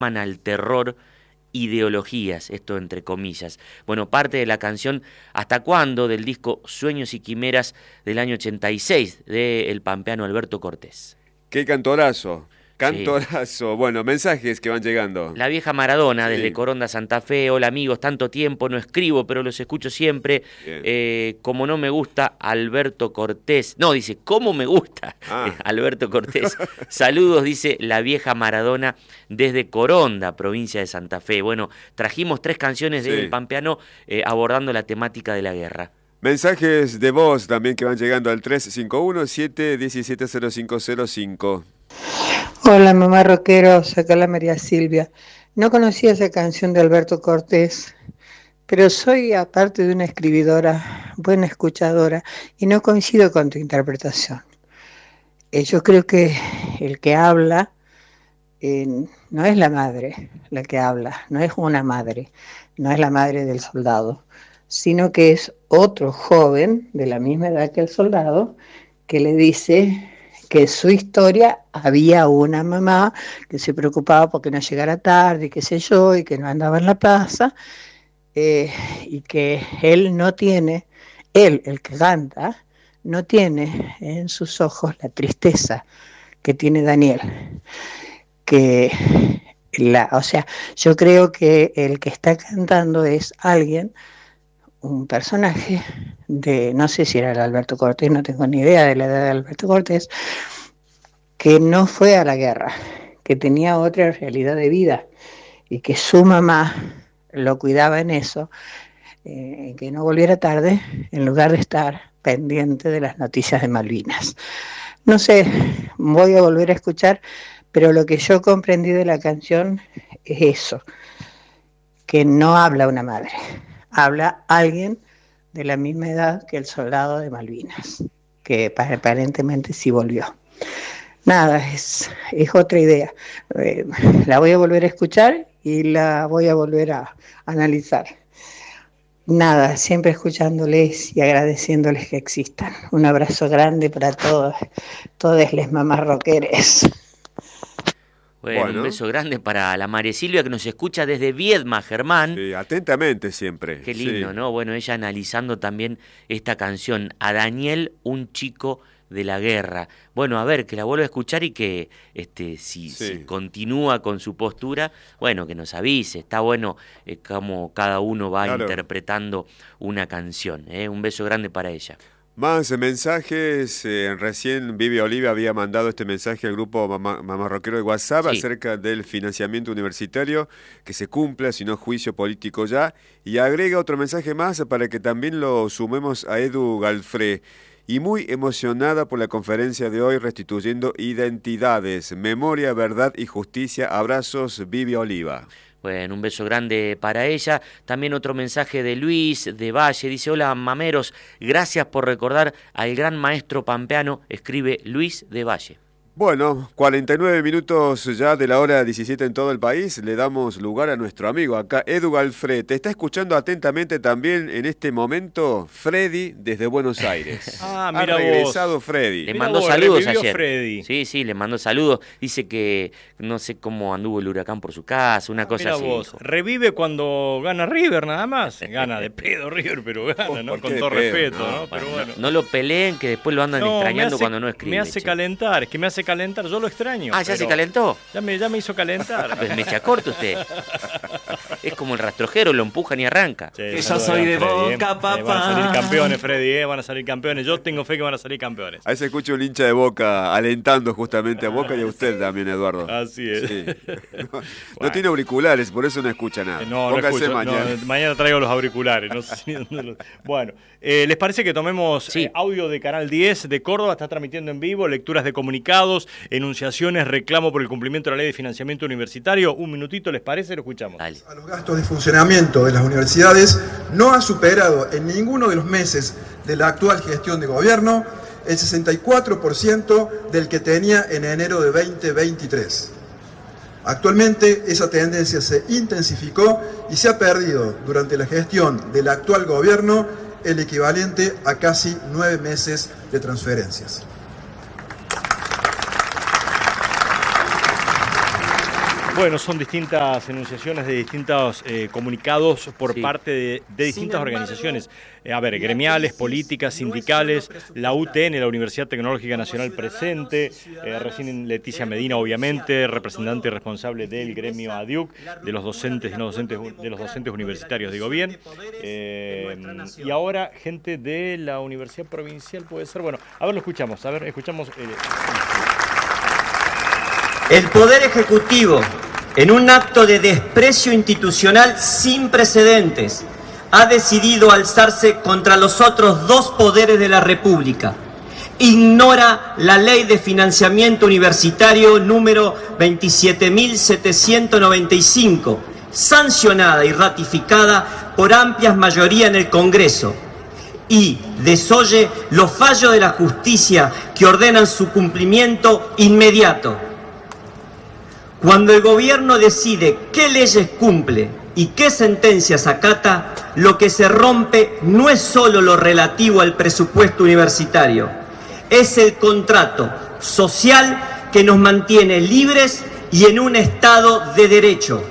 al terror ideologías, esto entre comillas. Bueno, parte de la canción ¿Hasta cuándo? Del disco Sueños y Quimeras del año 86 del pampeano Alberto Cortés. ¡Qué cantorazo! Sí. Cantorazo. Bueno, mensajes que van llegando. La vieja Maradona, Sí. desde Coronda, Santa Fe. Hola amigos, tanto tiempo, no escribo, pero los escucho siempre. Como no me gusta Alberto Cortés. No, dice, ¿cómo me gusta Alberto Cortés? Saludos, dice la vieja Maradona, desde Coronda, provincia de Santa Fe. Bueno, trajimos 3 canciones del pampeano abordando la temática de la guerra. Mensajes de voz también que van llegando al 351-717-0505. Hola mamá rockeros, acá la María Silvia. No conocía esa canción de Alberto Cortés, pero soy, aparte de una escribidora, buena escuchadora, y no coincido con tu interpretación. Yo creo que el que habla no es la madre la que habla, no es una madre, no es la madre del soldado, sino que es otro joven de la misma edad que el soldado que le dice que en su historia había una mamá que se preocupaba porque no llegara tarde, qué sé yo, y que no andaba en la plaza, y que él no tiene, él, el que canta, no tiene en sus ojos la tristeza que tiene Daniel. O sea, yo creo que el que está cantando es alguien, un personaje de, no sé si era el Alberto Cortés, no tengo ni idea de la edad de Alberto Cortés, que no fue a la guerra, que tenía otra realidad de vida y que su mamá lo cuidaba en eso, que no volviera tarde en lugar de estar pendiente de las noticias de Malvinas. No sé, voy a volver a escuchar, pero lo que yo comprendí de la canción es eso, que no habla una madre, habla alguien de la misma edad que el soldado de Malvinas, que aparentemente sí volvió. Nada, es otra idea. La voy a volver a escuchar y la voy a volver a analizar. Nada, siempre escuchándoles y agradeciéndoles que existan. Un abrazo grande para todas les mamás rockeres. Bueno, un beso grande para la María Silvia que nos escucha desde Viedma, Germán. Sí, atentamente siempre. Qué lindo, ¿no? Bueno, ella analizando también esta canción, A Daniel, un chico de la guerra. Bueno, a ver, que la vuelva a escuchar y que si continúa con su postura, bueno, que nos avise. Está bueno cómo cada uno va interpretando una canción. Un beso grande para ella. Más mensajes. Recién Vivi Oliva había mandado este mensaje al grupo Mamá Rockero de WhatsApp acerca del financiamiento universitario, que se cumpla, si no juicio político ya. Y agrega otro mensaje más para que también lo sumemos a Edu Galfré. Y muy emocionada por la conferencia de hoy, restituyendo identidades, memoria, verdad y justicia. Abrazos, Vivi Oliva. Bueno, un beso grande para ella. También otro mensaje de Luis de Valle. Dice, hola mameros, gracias por recordar al gran maestro pampeano. Escribe Luis de Valle. Bueno, 49 minutos ya de la hora 17 en todo el país. Le damos lugar a nuestro amigo acá, Edu Galfré. Te está escuchando atentamente también en este momento Freddy desde Buenos Aires. Mira ha regresado vos. Freddy. Le mandó saludos ayer. Freddy. Sí, le mandó saludos. Dice que no sé cómo anduvo el huracán por su casa, una cosa así. Vos. Revive cuando gana River nada más. Gana de pedo River, pero gana, ¿no? Con todo respeto, ¿no? Pero bueno. No lo peleen, que después lo andan extrañando cuando no escribe. Me hace calentar, que me hace calentar, yo lo extraño. ¿Ya se calentó? Ya me hizo calentar. Pues me echa corto usted. Es como el rastrojero, lo empujan y arranca. Sí, yo soy de Boca, papá. Van a salir campeones, Freddy, van a salir campeones. Yo tengo fe que van a salir campeones. Ahí se escucha un hincha de Boca alentando justamente a Boca y a usted también, Eduardo. Así es. Sí. No tiene auriculares, por eso no escucha nada. No escucho, mañana. Mañana traigo los auriculares. No sé si bueno, ¿les parece que tomemos audio de Canal 10 de Córdoba? Está transmitiendo en vivo, lecturas de comunicados, enunciaciones, reclamo por el cumplimiento de la ley de financiamiento universitario. Un minutito, ¿les parece? Lo escuchamos. Dale. A los gastos de funcionamiento de las universidades no ha superado en ninguno de los meses de la actual gestión de gobierno el 64% del que tenía en enero de 2023. Actualmente esa tendencia se intensificó y se ha perdido durante la gestión del actual gobierno el equivalente a casi 9 meses de transferencias. Bueno, son distintas enunciaciones de distintos comunicados por parte de distintas organizaciones. Gremiales, políticas, sindicales, la UTN, la Universidad Tecnológica Nacional presente, recién Leticia Medina, obviamente, representante y responsable del gremio ADIUC, de los docentes y no docentes, de los docentes universitarios, digo bien. Y ahora gente de la Universidad Provincial, puede ser. Bueno, lo escuchamos, escuchamos. El Poder Ejecutivo, en un acto de desprecio institucional sin precedentes, ha decidido alzarse contra los otros dos poderes de la República. Ignora la Ley de Financiamiento Universitario número 27.795, sancionada y ratificada por amplias mayorías en el Congreso, y desoye los fallos de la justicia que ordenan su cumplimiento inmediato. Cuando el gobierno decide qué leyes cumple y qué sentencias acata, lo que se rompe no es solo lo relativo al presupuesto universitario, es el contrato social que nos mantiene libres y en un Estado de derecho.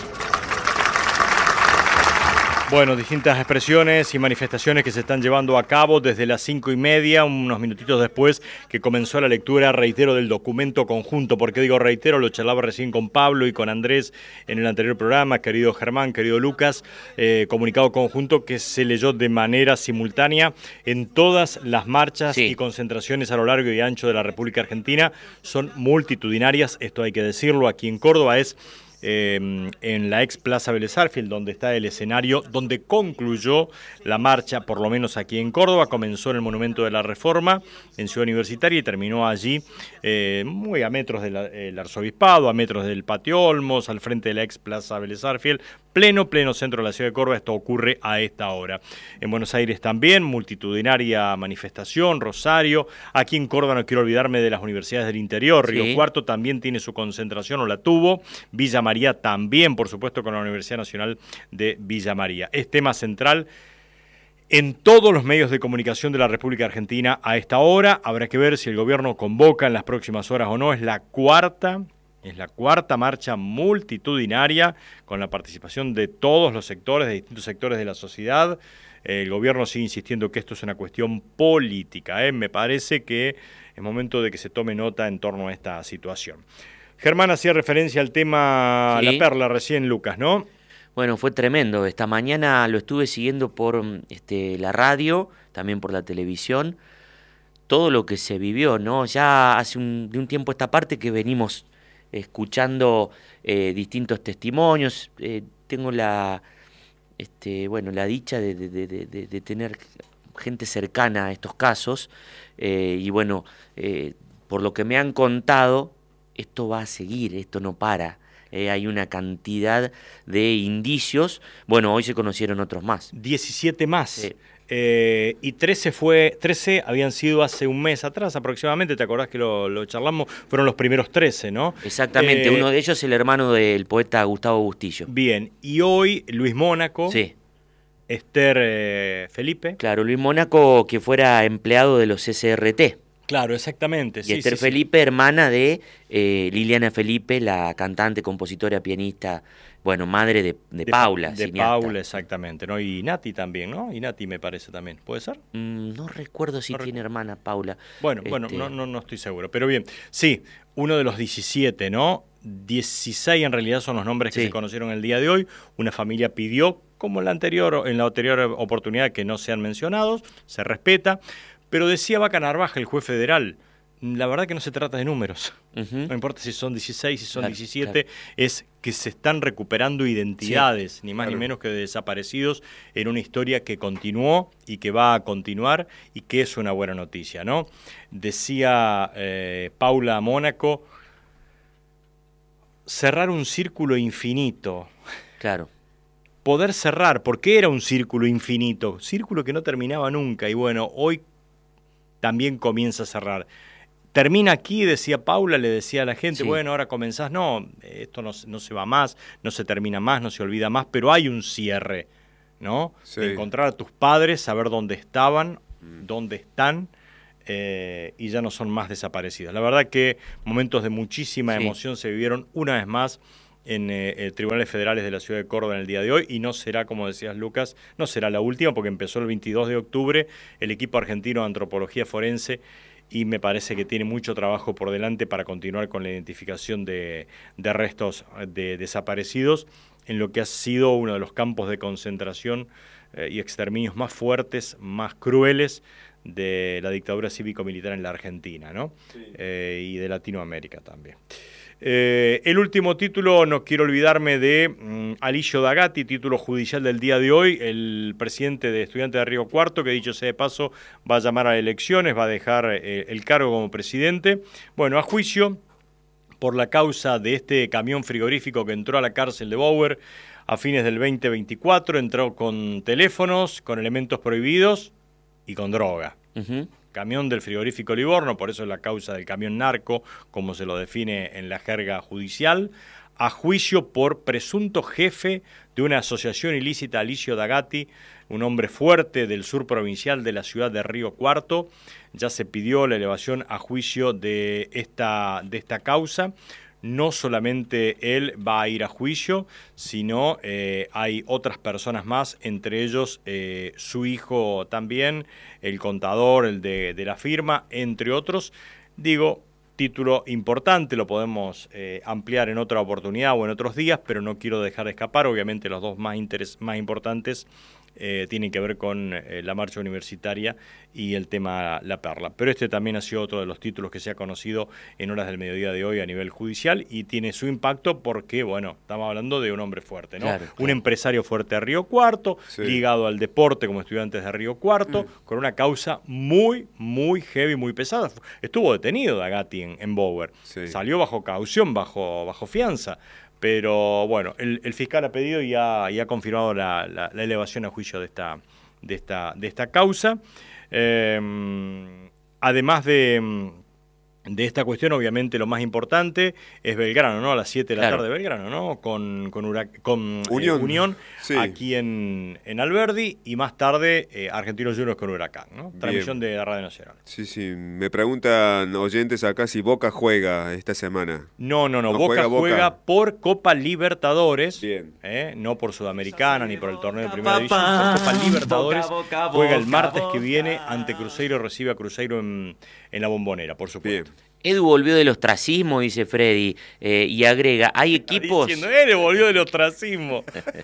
Bueno, distintas expresiones y manifestaciones que se están llevando a cabo desde las 5:30, unos minutitos después que comenzó la lectura, reitero, del documento conjunto. ¿Por qué digo reitero? Lo charlaba recién con Pablo y con Andrés en el anterior programa, querido Germán, querido Lucas, comunicado conjunto que se leyó de manera simultánea en todas las marchas y concentraciones a lo largo y ancho de la República Argentina. Son multitudinarias, esto hay que decirlo. Aquí en Córdoba es en la ex Plaza Vélez Sarsfield, donde está el escenario donde concluyó la marcha, por lo menos aquí en Córdoba. Comenzó en el Monumento de la Reforma, en Ciudad Universitaria, y terminó allí, muy a metros del Arzobispado, a metros del Patio Olmos, al frente de la ex Plaza Vélez Sarsfield, pleno centro de la ciudad de Córdoba. Esto ocurre a esta hora. En Buenos Aires también, multitudinaria manifestación, Rosario. Aquí en Córdoba no quiero olvidarme de las universidades del interior. Río Cuarto también tiene su concentración, o la tuvo. Villa María también, por supuesto, con la Universidad Nacional de Villa María. Es tema central en todos los medios de comunicación de la República Argentina a esta hora. Habrá que ver si el gobierno convoca en las próximas horas o no. Es la cuarta marcha multitudinaria con la participación de todos los sectores, de distintos sectores de la sociedad. El gobierno sigue insistiendo que esto es una cuestión política. Me parece que es momento de que se tome nota en torno a esta situación. Germán hacía referencia al tema La Perla recién, Lucas, ¿no? Bueno, fue tremendo. Esta mañana lo estuve siguiendo por la radio, también por la televisión. Todo lo que se vivió, ¿no? Ya hace de un tiempo esta parte que venimos escuchando distintos testimonios. Tengo la dicha de tener gente cercana a estos casos. Por lo que me han contado, esto va a seguir, esto no para. Hay una cantidad de indicios. Bueno, hoy se conocieron otros más. 17 más. Y 13 habían sido hace un mes atrás aproximadamente. ¿Te acordás que lo charlamos? Fueron los primeros 13, ¿no? Exactamente. Uno de ellos es el hermano del poeta Gustavo Bustillo. Bien. Y hoy Luis Mónaco. Sí. Esther Felipe. Claro, Luis Mónaco, que fuera empleado de los CCRT. Claro, exactamente. Y Esther Felipe, hermana de Liliana Felipe, la cantante, compositora, pianista, madre de Paula. De Paula, exactamente, ¿no? Y Nati también, ¿no? Y Nati me parece también, ¿puede ser? No recuerdo si tiene hermana Paula. Bueno, no estoy seguro, pero bien. Sí, uno de los 17, ¿no? 16 en realidad son los nombres que se conocieron el día de hoy. Una familia pidió, como en la anterior oportunidad, que no sean mencionados, se respeta. Pero decía Vaca Narvaja, el juez federal, la verdad que no se trata de números. No importa si son 16, si son 17, es que se están recuperando identidades, ni más ni menos que de desaparecidos, en una historia que continuó y que va a continuar y que es una buena noticia, ¿no? Decía Paula Mónaco, cerrar un círculo infinito. Claro. Poder cerrar, porque era un círculo infinito, círculo que no terminaba nunca, y bueno, hoy también comienza a cerrar. Termina aquí, decía Paula, le decía a la gente, bueno, ahora comenzás, no, esto no se va más, no se termina más, no se olvida más, pero hay un cierre, ¿no? Sí. De encontrar a tus padres, saber dónde estaban, dónde están, y ya no son más desaparecidos. La verdad que momentos de muchísima emoción se vivieron una vez más tribunales federales de la ciudad de Córdoba en el día de hoy, y no será, como decías Lucas, no será la última, porque empezó el 22 de octubre el equipo argentino de antropología forense, y me parece que tiene mucho trabajo por delante para continuar con la identificación de restos de desaparecidos en lo que ha sido uno de los campos de concentración y exterminios más fuertes, más crueles de la dictadura cívico-militar en la Argentina, ¿no? Sí. Y de Latinoamérica también. El último título, no quiero olvidarme de Alillo Dagatti, título judicial del día de hoy, el presidente de Estudiantes de Río Cuarto, que dicho sea de paso va a llamar a elecciones, va a dejar el cargo como presidente. Bueno, a juicio por la causa de este camión frigorífico que entró a la cárcel de Bower a fines del 2024, entró con teléfonos, con elementos prohibidos y con droga. Uh-huh. Camión del frigorífico Livorno, por eso es la causa del camión narco, como se lo define en la jerga judicial, a juicio por presunto jefe de una asociación ilícita, Alillo Dagatti, un hombre fuerte del sur provincial de la ciudad de Río Cuarto. Ya se pidió la elevación a juicio de esta causa. No solamente él va a ir a juicio, sino hay otras personas más, entre ellos su hijo también, el contador, el de la firma, entre otros. Digo, título importante, lo podemos ampliar en otra oportunidad o en otros días, pero no quiero dejar de escapar. Obviamente los dos más importantes tienen que ver con la marcha universitaria y el tema La Perla. Pero este también ha sido otro de los títulos que se ha conocido en horas del mediodía de hoy a nivel judicial y tiene su impacto porque, bueno, estamos hablando de un hombre fuerte, ¿no? Claro. Un empresario fuerte de Río Cuarto, sí, ligado al deporte como Estudiantes de Río Cuarto, con una causa muy, muy heavy, muy pesada. Estuvo detenido Dagatti en Bower. Sí. Salió bajo caución, bajo fianza. Pero bueno, el fiscal ha pedido y ha confirmado la elevación a juicio de esta causa. Además de esta cuestión, obviamente lo más importante es Belgrano, ¿no? A las 7 de la tarde Belgrano, ¿no? Con Unión sí, aquí en Alberdi, y más tarde Argentinos Juniors con Huracán, ¿no? Transmisión de la Radio Nacional. Sí, me preguntan oyentes acá si Boca juega esta semana. No, Boca juega por Copa Libertadores, no por Sudamericana ni por el torneo de Primera División, por Copa Libertadores. Juega el martes que viene ante Cruzeiro, recibe a Cruzeiro en la Bombonera, por supuesto. Bien. Edu volvió del ostracismo, dice Freddy, y agrega, hay equipos... Está diciendo, volvió del ostracismo.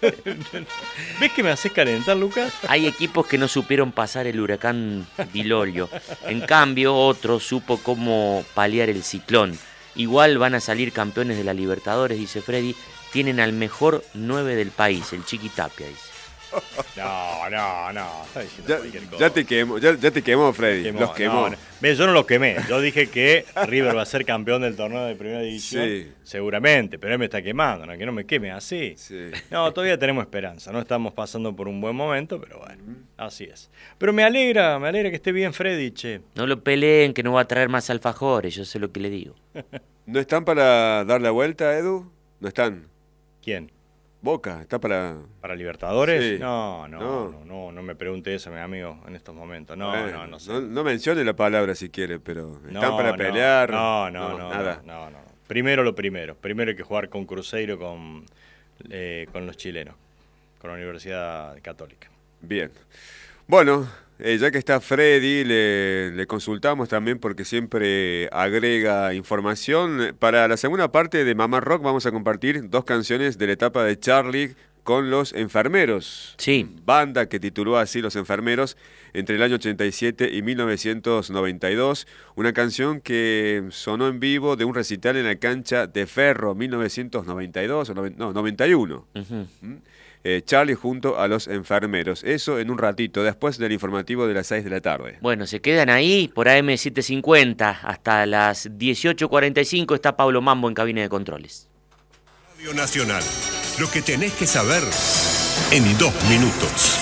¿Ves que me haces calentar, Lucas? Hay equipos que no supieron pasar el huracán Di Lorio. En cambio, otro supo cómo paliar el ciclón. Igual van a salir campeones de la Libertadores, dice Freddy. Tienen al mejor 9 del país, el Chiqui Tapia, dice. No, está diciendo cualquier cosa. Ya te quemó, Freddy. Los quemó. No. Yo no los quemé. Yo dije que River va a ser campeón del torneo de Primera División. Sí. Seguramente, pero él me está quemando, ¿no? Que no me queme así. Sí. No, todavía tenemos esperanza. No estamos pasando por un buen momento, pero bueno, así es. Pero me alegra que esté bien Freddy, che. No lo peleen, que no va a traer más alfajores, yo sé lo que le digo. ¿No están para dar la vuelta, Edu? ¿No están? ¿Quién? Boca, ¿está para Libertadores? Sí. No me pregunte eso, mi amigo, en estos momentos. No sé. No mencione la palabra si quiere, pero ¿están para pelear? No, nada. No. Primero lo primero. Primero hay que jugar con Cruzeiro, con los chilenos, con la Universidad Católica. Bien. Bueno, ya que está Freddy, le consultamos también porque siempre agrega información. Para la segunda parte de Mamá Rock vamos a compartir 2 canciones de la etapa de Charlie con Los Enfermeros. Sí. Banda que tituló así Los Enfermeros entre el año 87 y 1992. Una canción que sonó en vivo de un recital en la cancha de Ferro, 1992 o 91. Uh-huh. Charlie junto a Los Enfermeros. Eso en un ratito, después del informativo de las 6 de la tarde. Bueno, se quedan ahí por AM750. Hasta las 18:45 está Pablo Mambo en cabina de controles. Radio Nacional. Lo que tenés que saber en 2 minutos.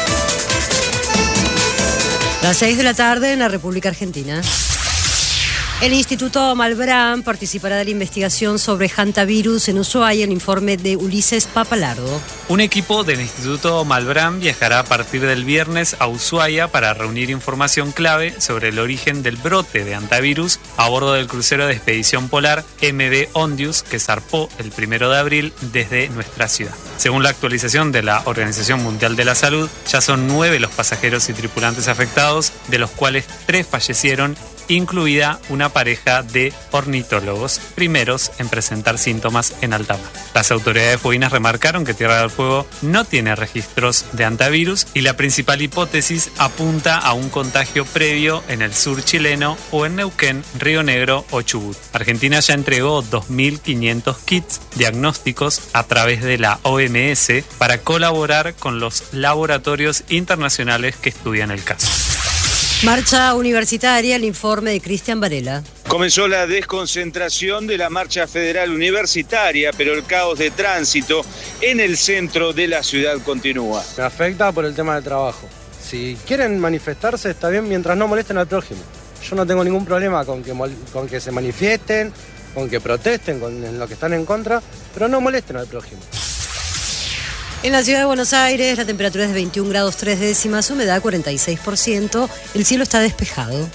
Las 6 de la tarde en la República Argentina. El Instituto Malbrán participará de la investigación sobre hantavirus en Ushuaia, el informe de Ulises Papalardo. Un equipo del Instituto Malbrán viajará a partir del viernes a Ushuaia para reunir información clave sobre el origen del brote de hantavirus a bordo del crucero de expedición polar MV Ondius, que zarpó el 1 de abril desde nuestra ciudad. Según la actualización de la Organización Mundial de la Salud, ya son 9 los pasajeros y tripulantes afectados, de los cuales 3 fallecieron, incluida una pareja de ornitólogos, primeros en presentar síntomas en alta mar. Las autoridades fueguinas remarcaron que Tierra del Fuego no tiene registros de hantavirus y la principal hipótesis apunta a un contagio previo en el sur chileno o en Neuquén, Río Negro o Chubut. Argentina ya entregó 2.500 kits diagnósticos a través de la OMS para colaborar con los laboratorios internacionales que estudian el caso. Marcha universitaria, el informe de Cristian Varela. Comenzó la desconcentración de la marcha federal universitaria, pero el caos de tránsito en el centro de la ciudad continúa. Me afecta por el tema del trabajo. Si quieren manifestarse está bien mientras no molesten al prójimo. Yo no tengo ningún problema con que se manifiesten, con que protesten con lo que están en contra, pero no molesten al prójimo. En la ciudad de Buenos Aires la temperatura es de 21 grados 3 décimas, humedad 46%, el cielo está despejado.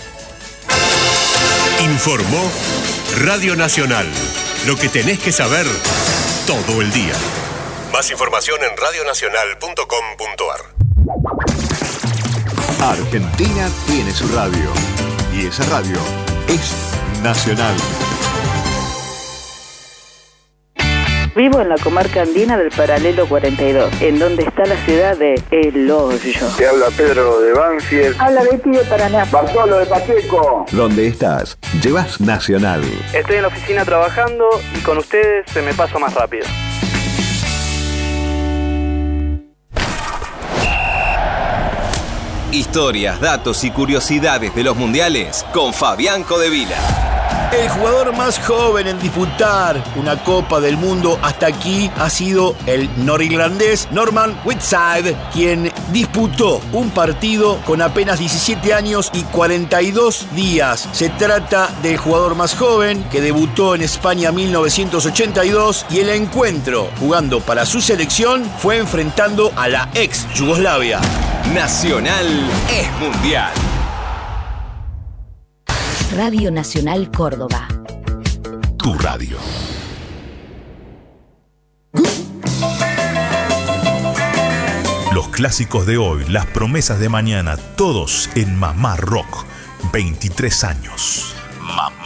Informó Radio Nacional. Lo que tenés que saber todo el día. Más información en radionacional.com.ar. Argentina tiene su radio. Y esa radio es Nacional. Vivo en la comarca andina del Paralelo 42, en donde está la ciudad de El Hoyo. Te habla Pedro de Banfield. Habla Betty de Paraná. Bartolo de Pacheco. ¿Dónde estás? Llevas Nacional. Estoy en la oficina trabajando y con ustedes se me pasa más rápido. Historias, datos y curiosidades de los mundiales con Fabián Codevila. El jugador más joven en disputar una Copa del Mundo hasta aquí ha sido el norirlandés Norman Whitside, quien disputó un partido con apenas 17 años y 42 días. Se trata del jugador más joven que debutó en España en 1982 y el encuentro, jugando para su selección, fue enfrentando a la ex Yugoslavia. Nacional es mundial. Radio Nacional Córdoba. Tu radio. Los clásicos de hoy, las promesas de mañana, todos en Mamá Rock. 23 años. Mamá.